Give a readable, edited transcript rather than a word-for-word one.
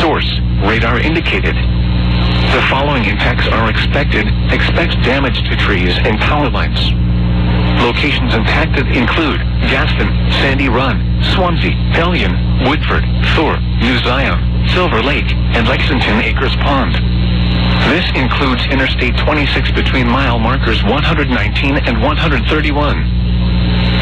Source, radar indicated. The following impacts are expected. Expect damage to trees and power lines. Locations impacted include Gaston, Sandy Run, Swansea, Hellion, Woodford, Thor, New Zion, Silver Lake, and Lexington Acres Pond. This includes Interstate 26 between mile markers 119 and 131.